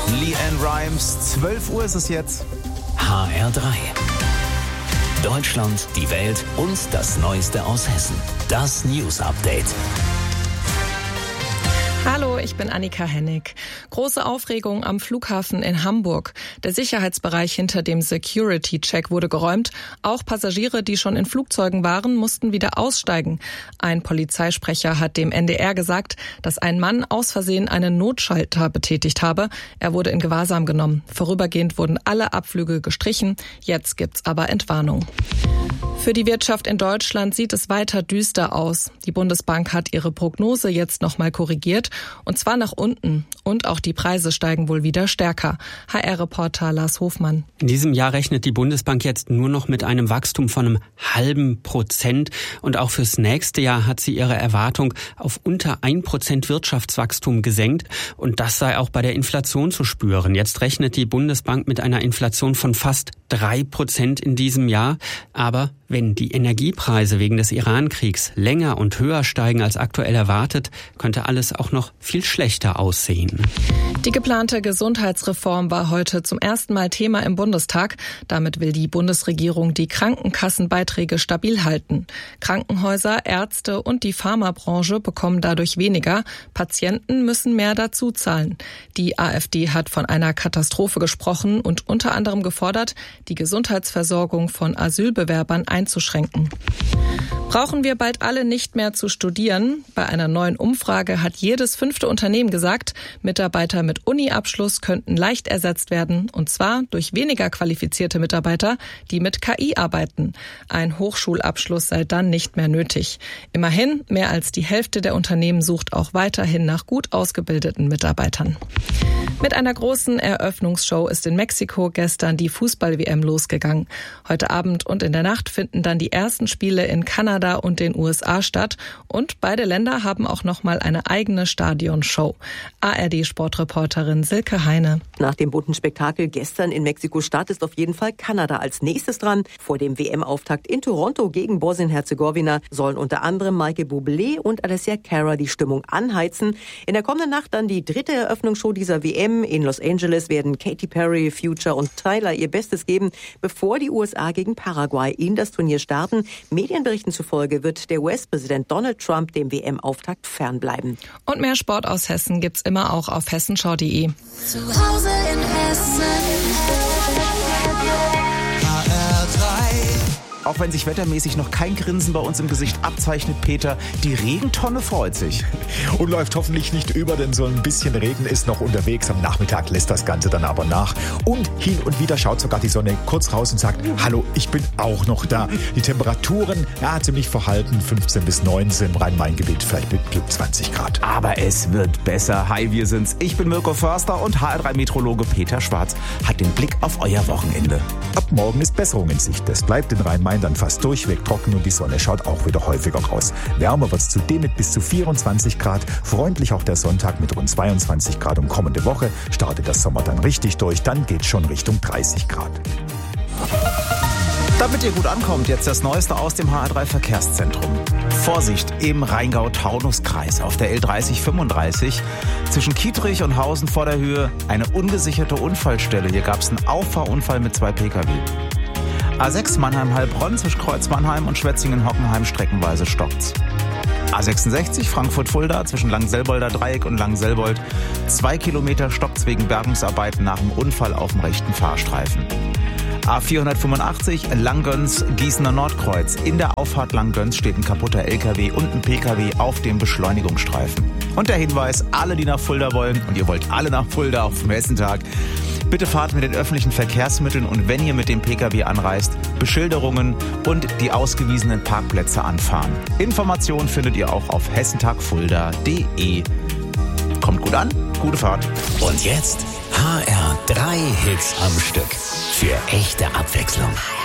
LeAnn Rimes, 12 Uhr ist es jetzt. HR3. Deutschland, die Welt und das Neueste aus Hessen. Das News Update. Hallo, ich bin Annika Hennig. Große Aufregung am Flughafen in Hamburg. Der Sicherheitsbereich hinter dem Security-Check wurde geräumt. Auch Passagiere, die schon in Flugzeugen waren, mussten wieder aussteigen. Ein Polizeisprecher hat dem NDR gesagt, dass ein Mann aus Versehen einen Notschalter betätigt habe. Er wurde in Gewahrsam genommen. Vorübergehend wurden alle Abflüge gestrichen. Jetzt gibt's aber Entwarnung. Für die Wirtschaft in Deutschland sieht es weiter düster aus. Die Bundesbank hat ihre Prognose jetzt nochmal korrigiert, und zwar nach unten. Und auch die Preise steigen wohl wieder stärker. HR-Reporter Lars Hofmann. In diesem Jahr rechnet die Bundesbank jetzt nur noch mit einem Wachstum von einem halben Prozent. Und auch fürs nächste Jahr hat sie ihre Erwartung auf unter 1% Wirtschaftswachstum gesenkt. Und das sei auch bei der Inflation zu spüren. Jetzt rechnet die Bundesbank mit einer Inflation von fast 3% in diesem Jahr. Aber wenn die Energiepreise wegen des Iran-Kriegs länger und höher steigen als aktuell erwartet, könnte alles auch noch viel schlechter aussehen. Die geplante Gesundheitsreform war heute zum ersten Mal Thema im Bundestag. Damit will die Bundesregierung die Krankenkassenbeiträge stabil halten. Krankenhäuser, Ärzte und die Pharmabranche bekommen dadurch weniger. Patienten müssen mehr dazu zahlen. Die AfD hat von einer Katastrophe gesprochen und unter anderem gefordert, die Gesundheitsversorgung von Asylbewerbern einzuschränken. Brauchen wir bald alle nicht mehr zu studieren? Bei einer neuen Umfrage hat jedes 5. Unternehmen gesagt, Mitarbeiter mit Uni-Abschluss könnten leicht ersetzt werden, und zwar durch weniger qualifizierte Mitarbeiter, die mit KI arbeiten. Ein Hochschulabschluss sei dann nicht mehr nötig. Immerhin, mehr als die Hälfte der Unternehmen sucht auch weiterhin nach gut ausgebildeten Mitarbeitern. Mit einer großen Eröffnungsshow ist in Mexiko gestern die Fußball-WM losgegangen. Heute Abend und in der Nacht finden dann die ersten Spiele in Kanada und den USA statt. Und beide Länder haben auch nochmal eine eigene Stadionshow. ARD-Sportreporterin Silke Heine. Nach dem bunten Spektakel gestern in Mexiko-Stadt ist auf jeden Fall Kanada als nächstes dran. Vor dem WM-Auftakt in Toronto gegen Bosnien-Herzegowina sollen unter anderem Michael Bublé und Alessia Cara die Stimmung anheizen. In der kommenden Nacht dann die dritte Eröffnungsshow dieser WM. In Los Angeles werden Katy Perry, Future und Tyler ihr Bestes geben, bevor die USA gegen Paraguay in das Turnier starten. Medienberichten zufolge wird der US-Präsident Donald Trump dem WM-Auftakt fernbleiben. Und mehr Sport aus Hessen gibt's immer auch auf hessenschau.de. Zu Hause in Hessen. Auch wenn sich wettermäßig noch kein Grinsen bei uns im Gesicht abzeichnet, Peter, die Regentonne freut sich. Und läuft hoffentlich nicht über, denn so ein bisschen Regen ist noch unterwegs. Am Nachmittag lässt das Ganze dann aber nach. Und hin und wieder schaut sogar die Sonne kurz raus und sagt, hallo, ich bin auch noch da. Die Temperaturen, ziemlich verhalten, 15 bis 19 im Rhein-Main-Gebiet, vielleicht mit Glück 20 Grad. Aber es wird besser. Hi, wir sind's. Ich bin Mirko Förster und HR3-Meteorologe Peter Schwarz hat den Blick auf euer Wochenende. Ab morgen ist Besserung in Sicht. Es bleibt in Rhein-Main dann fast durchweg trocken und die Sonne schaut auch wieder häufiger raus. Wärmer wird es zudem mit bis zu 24 Grad. Freundlich auch der Sonntag mit rund 22 Grad. Und kommende Woche startet der Sommer dann richtig durch. Dann geht's schon Richtung 30 Grad. Damit ihr gut ankommt, jetzt das Neueste aus dem HR3 Verkehrszentrum. Vorsicht im Rheingau-Taunus-Kreis auf der L30/35 zwischen Kietrich und Hausen vor der Höhe eine ungesicherte Unfallstelle. Hier gab es einen Auffahrunfall mit 2 Pkw. A6 Mannheim-Heilbronn zwischen Kreuz Mannheim und Schwetzingen-Hockenheim streckenweise stockt's. A66 Frankfurt-Fulda zwischen Langselbolder Dreieck und Langselbold 2 Kilometer stockt's wegen Bergungsarbeiten nach dem Unfall auf dem rechten Fahrstreifen. A485 Langgöns Gießener Nordkreuz. In der Auffahrt Langgöns steht ein kaputter LKW und ein PKW auf dem Beschleunigungsstreifen. Und der Hinweis, alle, die nach Fulda wollen, und ihr wollt alle nach Fulda auf dem Hessentag, bitte fahrt mit den öffentlichen Verkehrsmitteln und wenn ihr mit dem PKW anreist, Beschilderungen und die ausgewiesenen Parkplätze anfahren. Informationen findet ihr auch auf hessentagfulda.de. Kommt gut an, gute Fahrt. Und jetzt HR3 Hits am Stück. Für echte Abwechslung.